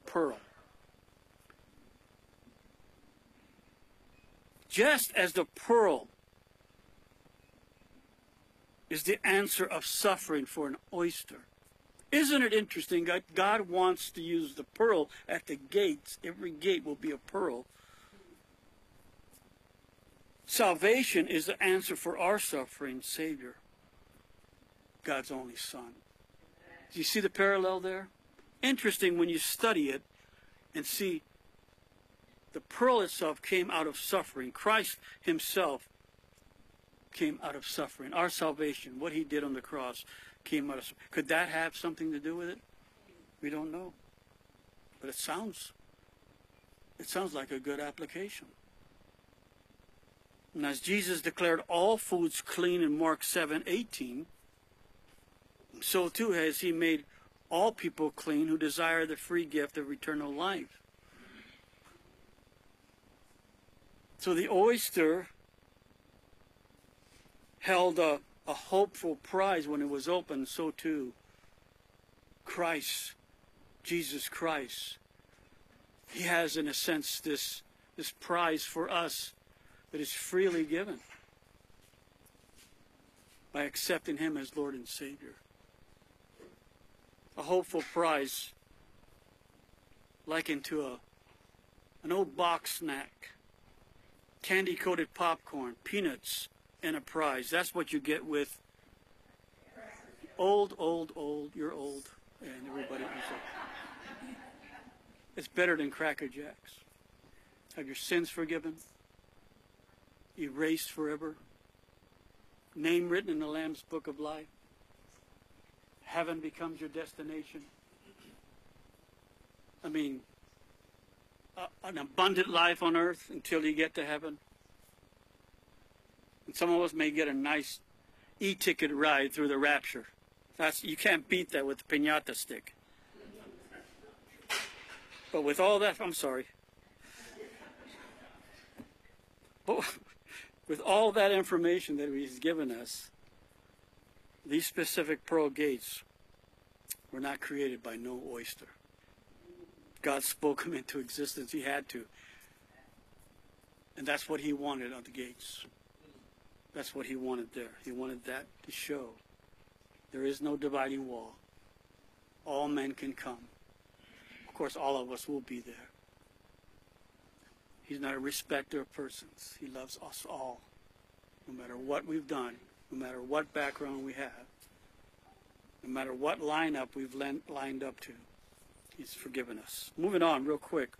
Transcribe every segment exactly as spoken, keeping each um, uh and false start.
pearl. Just as the pearl is the answer of suffering for an oyster. Isn't it interesting that God wants to use the pearl at the gates? Every gate will be a pearl. Salvation is the answer for our suffering Savior, God's only Son. Do you see the parallel there? Interesting when you study it and see the pearl itself came out of suffering. Christ himself came out of suffering. Our salvation, what he did on the cross, came out of suffering. Could that have something to do with it? We don't know. But it sounds, it sounds like a good application. And as Jesus declared all foods clean in Mark seven eighteen, so too has he made all people clean who desire the free gift of eternal life. So the oyster held a, a hopeful prize when it was opened, so too Christ, Jesus Christ. He has, in a sense, this, this prize for us that is freely given by accepting him as Lord and Savior. A hopeful prize likened to a, an old box snack, candy-coated popcorn, peanuts, and a prize. That's what you get with old, old, old, you're old, and everybody is old. It's better than Cracker Jacks. Have your sins forgiven, erased forever, name written in the Lamb's Book of Life. Heaven becomes your destination. I mean, uh, an abundant life on earth until you get to heaven. And some of us may get a nice e-ticket ride through the rapture. That's, you can't beat that with the piñata stick. But with all that, I'm sorry. But with all that information that he's given us, these specific pearl gates were not created by no oyster. God spoke them into existence. He had to. And that's what he wanted on the gates. That's what he wanted there. He wanted that to show there is no dividing wall. All men can come. Of course, all of us will be there. He's not a respecter of persons. He loves us all, no matter what we've done, no matter what background we have, no matter what lineup we've lined up to. He's forgiven us. Moving on real quick.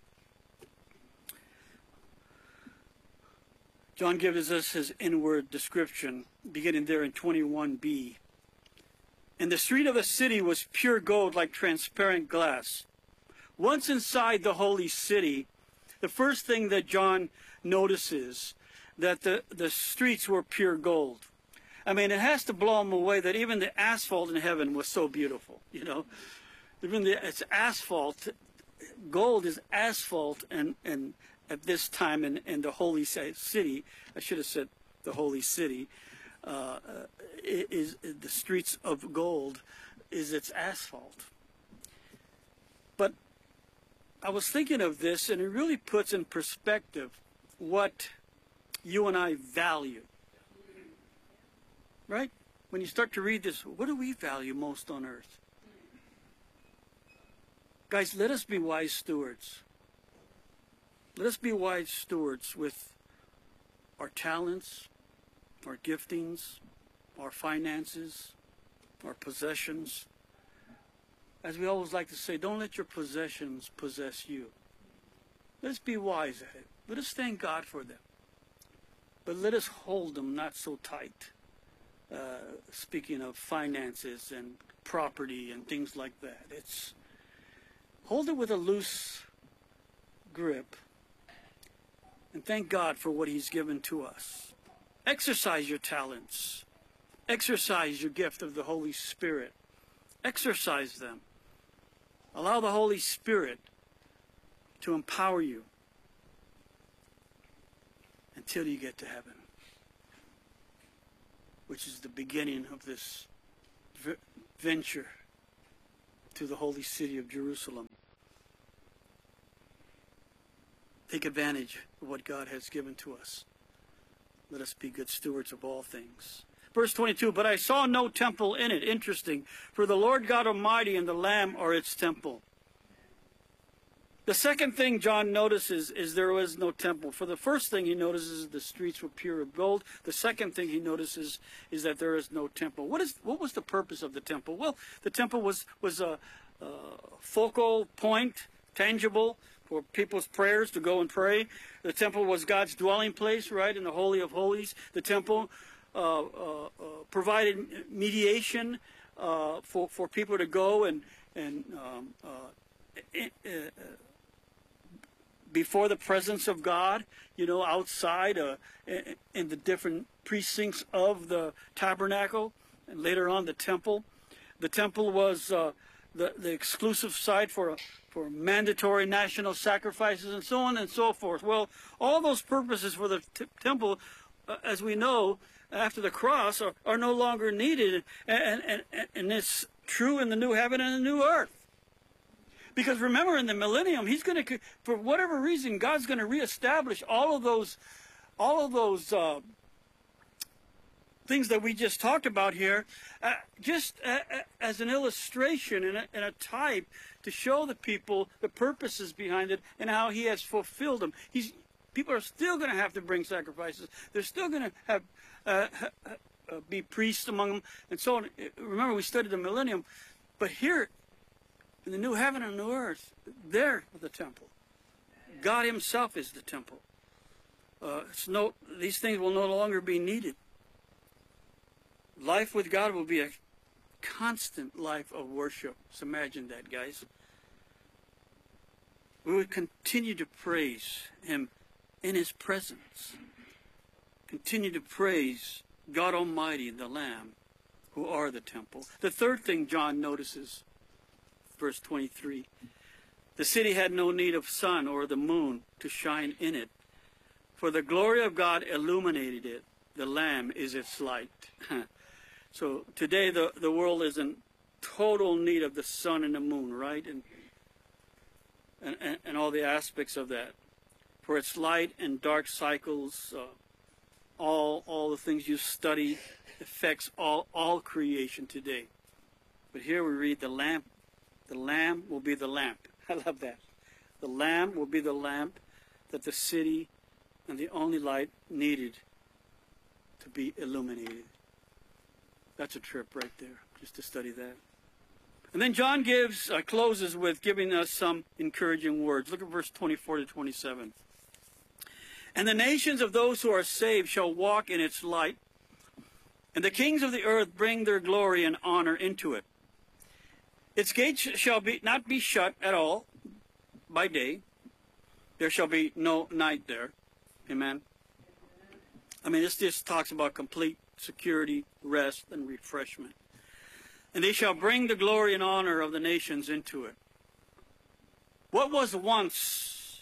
John gives us his inward description, beginning there in twenty-one b. And the street of the city was pure gold like transparent glass. Once inside the holy city, the first thing that John notices that the, the streets were pure gold. I mean, it has to blow him away that even the asphalt in heaven was so beautiful, you know. Even the, it's asphalt. Gold is asphalt, and, and at this time in, in the holy city, I should have said the holy city, uh, is, is the streets of gold is its asphalt. But I was thinking of this, and it really puts in perspective what you and I value. Right? When you start to read this, what do we value most on earth? Guys, let us be wise stewards. Let us be wise stewards with our talents, our giftings, our finances, our possessions. As we always like to say, don't let your possessions possess you. Let us be wise at it. Let us thank God for them. But let us hold them not so tight. Uh, speaking of finances and property and things like that. It's hold it with a loose grip and thank God for what he's given to us. Exercise your talents. Exercise your gift of the Holy Spirit. Exercise them. Allow the Holy Spirit to empower you until you get to heaven, which is the beginning of this venture to the holy city of Jerusalem. take advantage of what God has given to us. Let us be good stewards of all things. Verse twenty-two, but I saw no temple in it. Interesting. For the Lord God Almighty and the Lamb are its temple. The second thing John notices is there was no temple. For the first thing he notices the streets were pure of gold. The second thing he notices is that there is no temple. What is what was the purpose of the temple? Well, the temple was, was a, a focal point, tangible, for people's prayers to go and pray. The temple was God's dwelling place, right, in the Holy of Holies. The temple uh, uh, uh, provided mediation uh, for, for people to go and, and um, uh, it, uh, before the presence of God, you know, outside uh, in, in the different precincts of the tabernacle, and later on the temple. The temple was uh, the, the exclusive site for, for mandatory national sacrifices and so on and so forth. Well, all those purposes for the t temple, uh, as we know, after the cross, are, are no longer needed, and, and, and it's true in the new heaven and the new earth. Because remember, in the millennium, he's going to, for whatever reason, God's going to reestablish all of those, all of those uh, things that we just talked about here, uh, just uh, as an illustration and a, and a type to show the people the purposes behind it and how he has fulfilled them. He's, people are still going to have to bring sacrifices. They're still going to have uh, uh, be priests among them, and so on. Remember, we studied the millennium, but here, in the new heaven and new earth, there is the temple. God himself is the temple. Uh, it's no, these things will no longer be needed. Life with God will be a constant life of worship. Just imagine that, guys. We would continue to praise him in his presence. Continue to praise God Almighty and the Lamb, who are the temple. The third thing John notices, verse twenty-three, the city had no need of sun or the moon to shine in it, for the glory of God illuminated it. The Lamb is its light. So today the, the world is in total need of the sun and the moon, right? And, and, and, and all the aspects of that. For its light and dark cycles, uh, all, all the things you study affects all, all creation today. But here we read the lamp. The Lamb will be the lamp. I love that. The Lamb will be the lamp that the city and the only light needed to be illuminated. That's a trip right there, just to study that. And then John gives, uh, closes with giving us some encouraging words. Look at verse twenty-four to twenty-seven. And the nations of those who are saved shall walk in its light, and the kings of the earth bring their glory and honor into it. Its gates shall be not be shut at all by day. There shall be no night there. Amen. I mean, this just talks about complete security, rest, and refreshment. And they shall bring the glory and honor of the nations into it. What was once,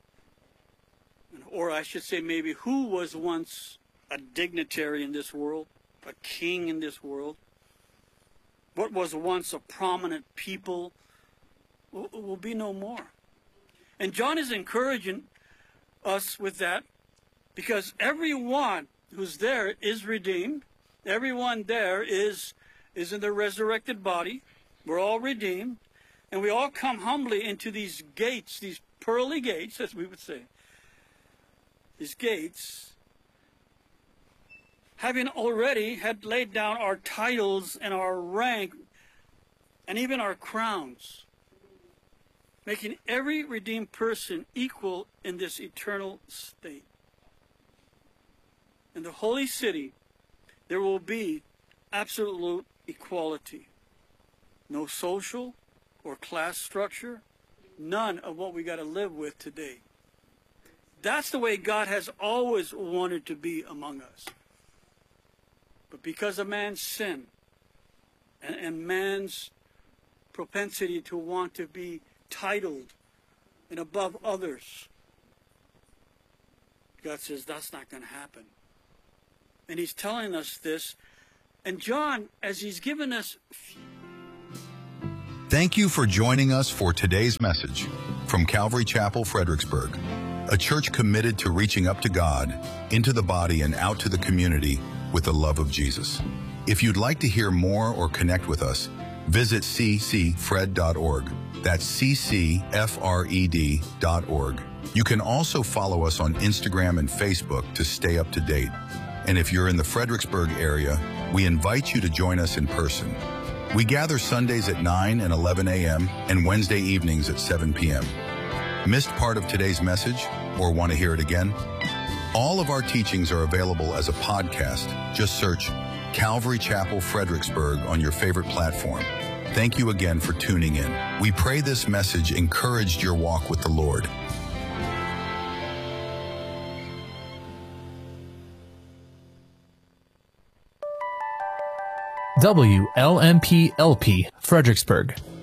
or I should say maybe who was once a dignitary in this world, a king in this world, what was once a prominent people will, will be no more. And John is encouraging us with that because everyone who's there is redeemed. Everyone there is, is in the resurrected body. We're all redeemed. And we all come humbly into these gates, these pearly gates, as we would say. These gates, having already had laid down our titles and our rank and even our crowns, making every redeemed person equal in this eternal state. In the holy city, there will be absolute equality. No social or class structure, none of what we got to live with today. That's the way God has always wanted to be among us. But because of man's sin and, and man's propensity to want to be titled and above others, God says that's not going to happen. And he's telling us this. And John, as he's given us... Thank you for joining us for today's message from Calvary Chapel, Fredericksburg. a church committed to reaching up to God, into the body, and out to the community with the love of Jesus. If you'd like to hear more or connect with us, visit c c fred dot org. That's c c f r e d dot org. You can also follow us on Instagram and Facebook to stay up to date. And if you're in the Fredericksburg area, we invite you to join us in person. We gather Sundays at nine and eleven a m and Wednesday evenings at seven p m Missed part of today's message or want to hear it again? All of our teachings are available as a podcast. Just search Calvary Chapel Fredericksburg on your favorite platform. Thank you again for tuning in. We pray this message encouraged your walk with the Lord. W L M P L P Fredericksburg.